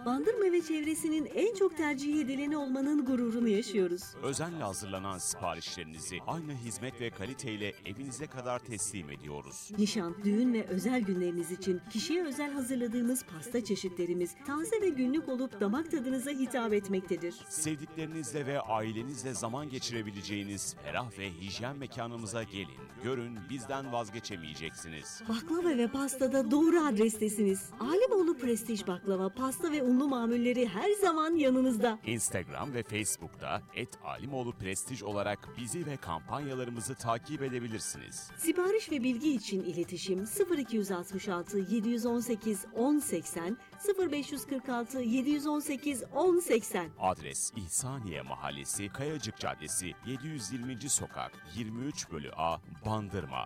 Bandırma ve çevresinin en çok tercih edileni olmanın gururunu yaşıyoruz. Özenle hazırlanan siparişlerinizi aynı hizmet ve kaliteyle evinize kadar teslim ediyoruz. Nişan, düğün ve özel günleriniz için kişiye özel hazırladığımız pasta çeşitlerimiz taze ve günlük olup damak tadınıza hitap etmektedir. Sevdiklerinizle ve ailenizle zaman geçirebileceğiniz ferah ve hijyen mekanımıza gelin. Görün, bizden vazgeçemeyeceksiniz. Baklava ve pastada doğru adrestesiniz. Alimoğlu Prestij Baklava, pasta ve unlu mamulleri her zaman yanınızda. Instagram ve Facebook'ta @alimoğlu prestij olarak bizi ve kampanyalarımızı takip edebilirsiniz. Sipariş ve bilgi için iletişim 0266 718 1080 0546 718 1080. Adres İhsaniye Mahallesi, Kayacık Caddesi, 720. Sokak, 23/A, Bandırma.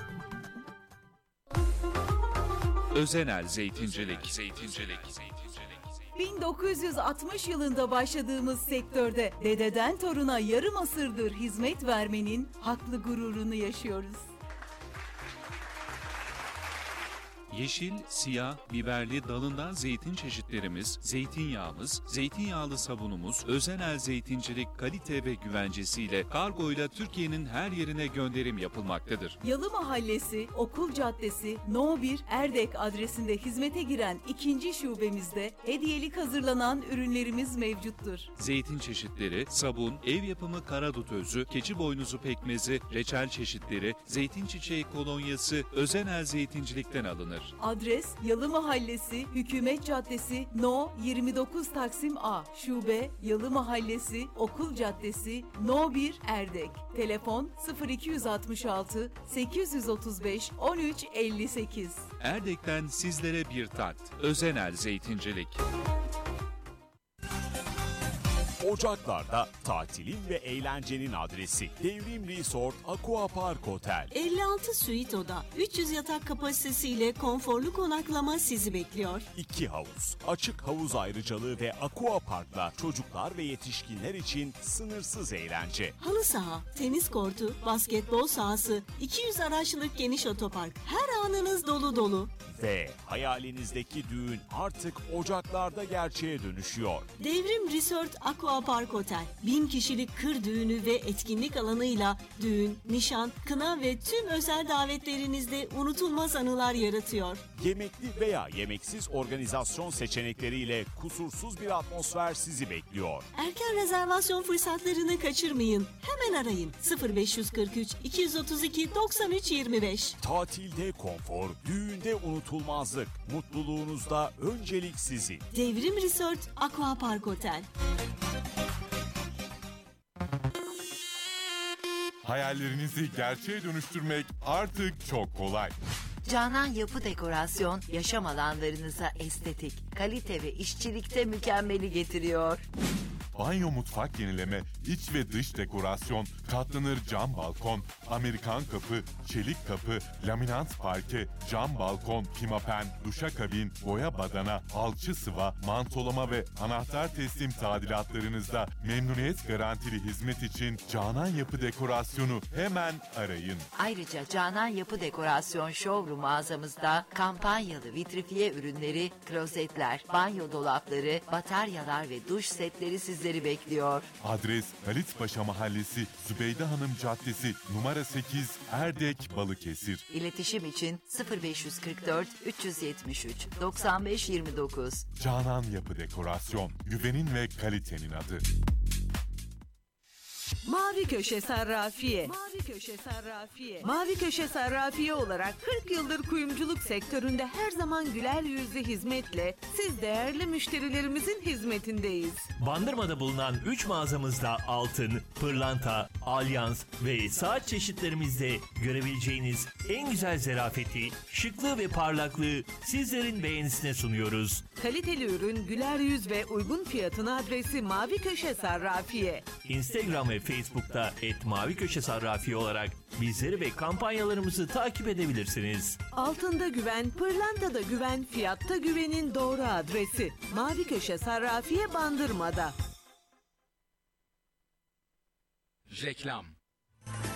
Özenel Zeytincilik. 1960 yılında başladığımız sektörde dededen toruna yarım asırdır hizmet vermenin haklı gururunu yaşıyoruz. Yeşil, siyah, biberli dalından zeytin çeşitlerimiz, zeytinyağımız, zeytinyağlı sabunumuz, Özenel Zeytincilik kalite ve güvencesiyle kargoyla Türkiye'nin her yerine gönderim yapılmaktadır. Yalı Mahallesi, Okul Caddesi, No 1 Erdek adresinde hizmete giren ikinci şubemizde hediyelik hazırlanan ürünlerimiz mevcuttur. Zeytin çeşitleri, sabun, ev yapımı karadut özü, keçi boynuzu pekmezi, reçel çeşitleri, zeytin çiçeği kolonyası Özenel Zeytincilik'ten alınır. Adres Yalı Mahallesi, Hükümet Caddesi, No 29 Taksim A. Şube Yalı Mahallesi, Okul Caddesi, No 1 Erdek. Telefon 0266 835 1358. Erdek'ten sizlere bir tat. Özenel Zeytincilik. Ocaklar'da tatilin ve eğlencenin adresi Devrim Resort Aqua Park Otel. 56 suite oda, 300 yatak kapasitesiyle konforlu konaklama sizi bekliyor. 2 havuz, açık havuz ayrıcalığı ve Aqua Park'la çocuklar ve yetişkinler için sınırsız eğlence. Halı saha, tenis kortu, basketbol sahası, 200 araçlık geniş otopark. Her anınız dolu dolu. Ve hayalinizdeki düğün artık Ocaklar'da gerçeğe dönüşüyor. Devrim Resort Aqua Park Otel, 1000 kişilik kır düğünü ve etkinlik alanıyla düğün, nişan, kına ve tüm özel davetlerinizde unutulmaz anılar yaratıyor. Yemekli veya yemeksiz organizasyon seçenekleriyle kusursuz bir atmosfer sizi bekliyor. Erken rezervasyon fırsatlarını kaçırmayın. Hemen arayın 0543 232 93 25. Tatilde konfor, düğünde unutulmazlık, mutluluğunuzda öncelik sizin. Devrim Resort Aqua Park Otel. Hayallerinizi gerçeğe dönüştürmek artık çok kolay. Canan Yapı Dekorasyon yaşam alanlarınıza estetik, kalite ve işçilikte mükemmeli getiriyor. Banyo mutfak yenileme, iç ve dış dekorasyon, katlanır cam balkon, Amerikan kapı, çelik kapı, laminat parke, cam balkon, pimapen, duşakabin, boya badana, alçı sıva, mantolama ve anahtar teslim tadilatlarınızda memnuniyet garantili hizmet için Canan Yapı Dekorasyonu hemen arayın. Ayrıca Canan Yapı Dekorasyon Showroom mağazamızda kampanyalı vitrifiye ürünleri, klozetler, banyo dolapları, bataryalar ve duş setleri sizleri bekliyor. Adres Halitpaşa Mahallesi, Zübeyde Hanım Caddesi, numara 8, Erdek, Balıkesir. İletişim için 0544 373 95 29. Canan Yapı Dekorasyon, güvenin ve kalitenin adı. Mavi Köşe Sarrafiye. Mavi Köşe Sarrafiye. Mavi Köşe Sarrafiye olarak 40 yıldır kuyumculuk sektöründe her zaman güler yüzlü hizmetle siz değerli müşterilerimizin hizmetindeyiz. Bandırma'da bulunan 3 mağazamızda altın, pırlanta, alyans ve saat çeşitlerimizde görebileceğiniz en güzel zarafeti, şıklığı ve parlaklığı sizlerin beğenisine sunuyoruz. Kaliteli ürün, güler yüz ve uygun fiyatın adresi Mavi Köşe Sarrafiye. Instagram ve Facebook'ta @maviköşesarrafiye olarak bizleri ve kampanyalarımızı takip edebilirsiniz. Altında güven, pırlantada güven, fiyatta güvenin doğru adresi. Mavi Köşe Sarrafiye Bandırma'da. Reklam.